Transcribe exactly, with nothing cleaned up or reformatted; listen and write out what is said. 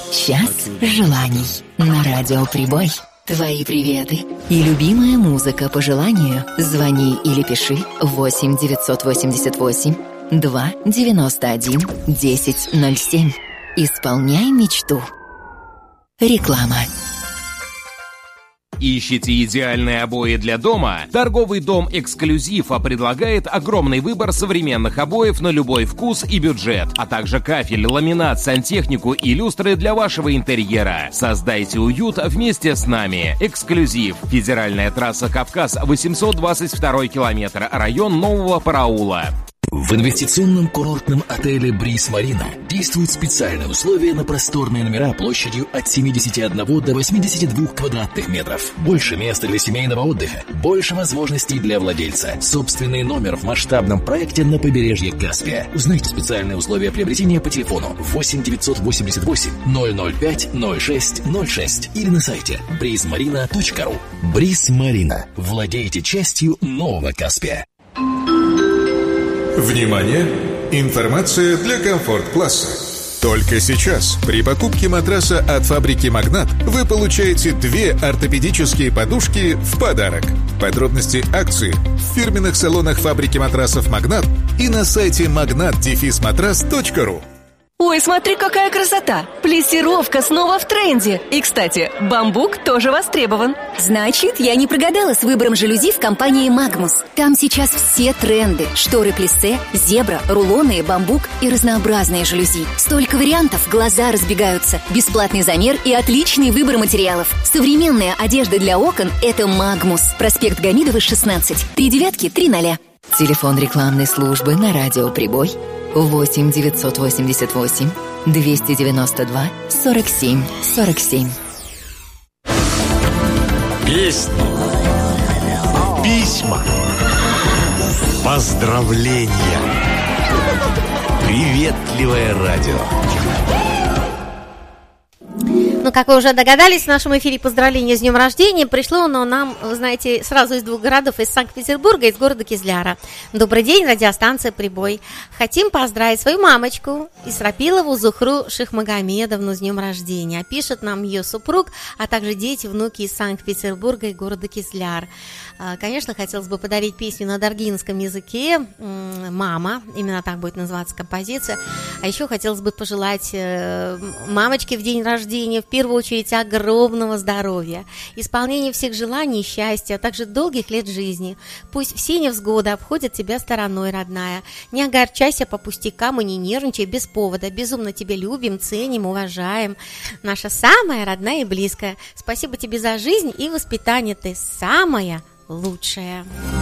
Час желаний на радио Прибой. Твои приветы и любимая музыка по желанию. Звони или пиши восемь девятьсот восемьдесят восемь два девяносто один десять ноль семь. Исполняй мечту. Реклама. Ищите идеальные обои для дома? Торговый дом «Эксклюзив» предлагает огромный выбор современных обоев на любой вкус и бюджет, а также кафель, ламинат, сантехнику и люстры для вашего интерьера. Создайте уют вместе с нами. «Эксклюзив». Федеральная трасса «Кавказ», восемьсот двадцать второй километр, район Нового Параула. В инвестиционном курортном отеле «Бриз Марина» действуют специальные условия на просторные номера площадью от семидесяти одного до восьмидесяти двух квадратных метров. Больше места для семейного отдыха, больше возможностей для владельца. Собственный номер в масштабном проекте на побережье Каспия. Узнайте специальные условия приобретения по телефону восемь девятьсот восемьдесят восемь ноль ноль пять ноль шесть ноль шесть или на сайте бриз марина точка ру. «Бриз Марина». Владейте частью нового Каспия. Внимание! Информация для комфорт-класса. Только сейчас при покупке матраса от фабрики «Магнат» вы получаете две ортопедические подушки в подарок. Подробности акции в фирменных салонах фабрики матрасов «Магнат» и на сайте магнат матрас точка ру. Ой, смотри, какая красота! Плессировка снова в тренде. И, кстати, бамбук тоже востребован. Значит, я не прогадала с выбором жалюзи в компании «Магмус». Там сейчас все тренды. Шторы плиссе, зебра, рулоны, бамбук и разнообразные жалюзи. Столько вариантов, глаза разбегаются. Бесплатный замер и отличный выбор материалов. Современная одежда для окон – это «Магмус». Проспект Гамидова, шестнадцать. Три девятки, три ноля. Телефон рекламной службы на радио Прибой восемь девятьсот восемьдесят восемь двести девяносто два сорок семь сорок семь. Песни, письма, поздравления, приветливое радио. Ну, как вы уже догадались, в нашем эфире поздравления с днем рождения. Пришло оно нам, вы знаете, сразу из двух городов, из Санкт-Петербурга, из города Кизляра. Добрый день, радиостанция «Прибой». Хотим поздравить свою мамочку Исрапилову Зухру Шихмагомедовну с днем рождения. Пишет нам ее супруг, а также дети, внуки из Санкт-Петербурга и города Кизляр. Конечно, хотелось бы подарить песню на даргинском языке «Мама», именно так будет называться композиция. А еще хотелось бы пожелать мамочке в день рождения в первую очередь огромного здоровья, исполнения всех желаний и счастья, а также долгих лет жизни. Пусть все невзгоды обходят тебя стороной, родная. Не огорчайся по пустякам и не нервничай без повода. Безумно тебя любим, ценим, уважаем. Наша самая родная и близкая. Спасибо тебе за жизнь и воспитание. Ты самая лучшая.